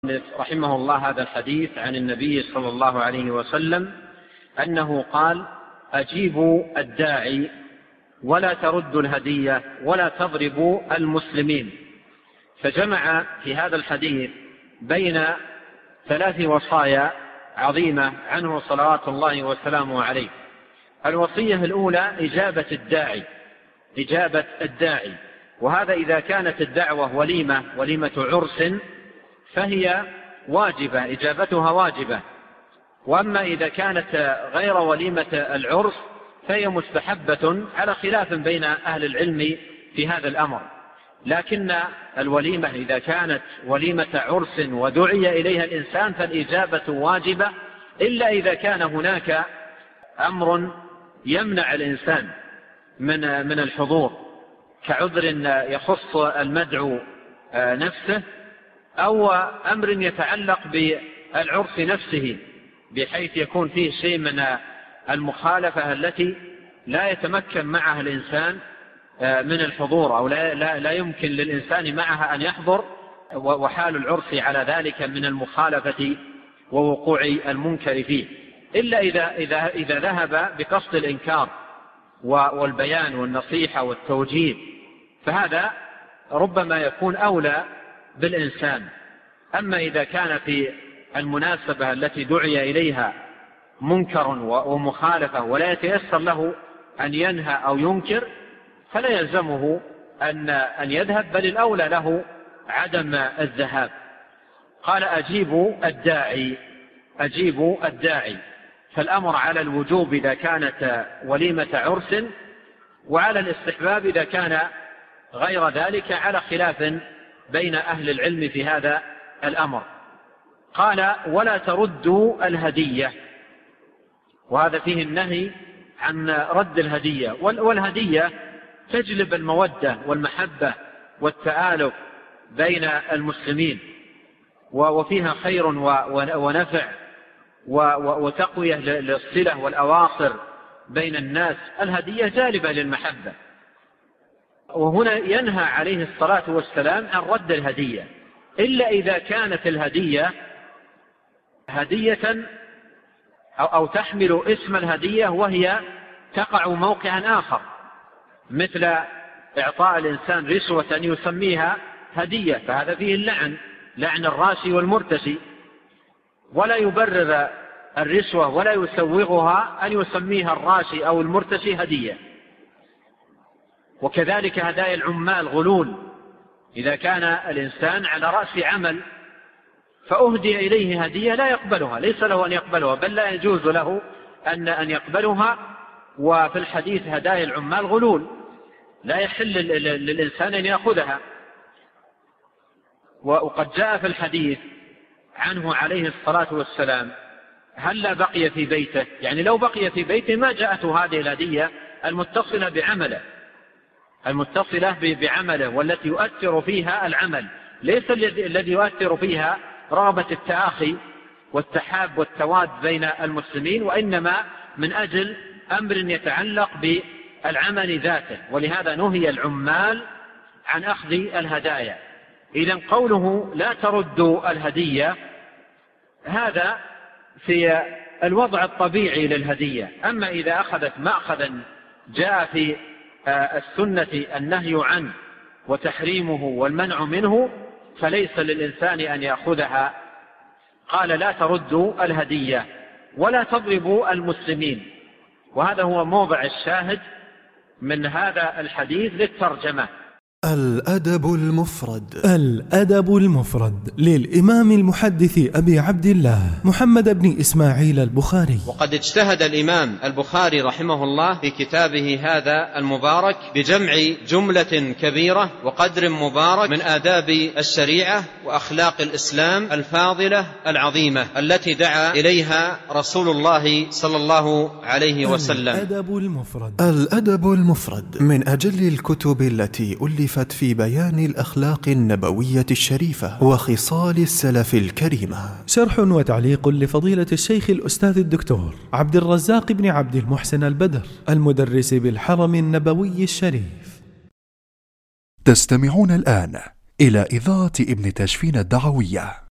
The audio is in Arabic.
رحمه الله هذا الحديث عن النبي صلى الله عليه وسلم أنه قال: أجيبوا الداعي ولا تردوا الهدية ولا تضربوا المسلمين. فجمع في هذا الحديث بين 3 وصايا عظيمة عنه صلوات الله وسلامه عليه. الوصية الأولى إجابة الداعي، وهذا إذا كانت الدعوة وليمة عرس فهي واجبة، إجابتها واجبة. وأما إذا كانت غير وليمة العرس فهي مستحبة، على خلاف بين أهل العلم في هذا الأمر. لكن الوليمة إذا كانت وليمة عرس ودعي إليها الإنسان فالإجابة واجبة، إلا إذا كان هناك أمر يمنع الإنسان من الحضور، كعذر يخص المدعو نفسه، أو أمر يتعلق بالعرس نفسه بحيث يكون فيه شيء من المخالفة التي لا يتمكن معها الإنسان من الحضور، أو لا يمكن للإنسان معها أن يحضر، وحال العرس على ذلك من المخالفة ووقوع المنكر فيه، إلا إذا ذهب بقصد الإنكار والبيان والنصيحة والتوجيه، فهذا ربما يكون أولى بالإنسان. أما إذا كان في المناسبة التي دعي إليها منكر ومخالفة ولا يتيسر له أن ينهى أو ينكر فلا يلزمه أن يذهب، بل الأولى له عدم الذهاب. قال: أجيبوا الداعي، فالأمر على الوجوب إذا كانت وليمة عرس، وعلى الاستحباب إذا كان غير ذلك، على خلاف بين أهل العلم في هذا الأمر. قال: ولا تردوا الهدية، وهذا فيه النهي عن رد الهدية. والهدية تجلب المودة والمحبة والتآلف بين المسلمين، وفيها خير ونفع وتقوية للصلة والأواصر بين الناس. الهدية جالبة للمحبة. وهنا ينهى عليه الصلاة والسلام عن رد الهدية، إلا إذا كانت الهدية هدية أو تحمل اسم الهدية وهي تقع موقعا آخر، مثل إعطاء الإنسان رشوة يسميها هدية، فهذا فيه لعن الراشي والمرتشي، ولا يبرر الرشوة ولا يسوغها أن يسميها الراشي أو المرتشي هدية. وكذلك هدايا العمال غلول، إذا كان الإنسان على رأس عمل فأهدي إليه هدية لا يقبلها، ليس له أن يقبلها، بل لا يجوز له أن يقبلها. وفي الحديث هدايا العمال غلول، لا يحل للإنسان أن يأخذها. وقد جاء في الحديث عنه عليه الصلاة والسلام: هل بقي في بيته، يعني لو بقي في بيته ما جاءته هذه الهدية المتصلة بعمله والتي يؤثر فيها العمل، ليس الذي يؤثر فيها رغبة التآخي والتحاب والتواد بين المسلمين، وإنما من أجل أمر يتعلق بالعمل ذاته. ولهذا نهي العمال عن أخذ الهدايا. إذن قوله لا تردوا الهدية هذا في الوضع الطبيعي للهدية. أما إذا أخذت مأخذا جاء في السنة النهي عنه وتحريمه والمنع منه فليس للإنسان أن يأخذها. قال: لا تردوا الهدية ولا تضربوا المسلمين، وهذا هو موضع الشاهد من هذا الحديث للترجمة. الأدب المفرد للإمام المحدث أبي عبد الله محمد بن إسماعيل البخاري. وقد اجتهد الإمام البخاري رحمه الله في كتابه هذا المبارك بجمع جملة كبيرة وقدر مبارك من آداب الشريعة وأخلاق الإسلام الفاضلة العظيمة التي دعا إليها رسول الله صلى الله عليه وسلم. الأدب المفرد من أجل الكتب التي ألفت في بيان الأخلاق النبوية الشريفة وخصال السلف الكريمة. شرح وتعليق لفضيلة الشيخ الأستاذ الدكتور عبد الرزاق بن عبد المحسن البدر، المدرس بالحرم النبوي الشريف. تستمعون الآن إلى إذاعة ابن تشفين الدعوية.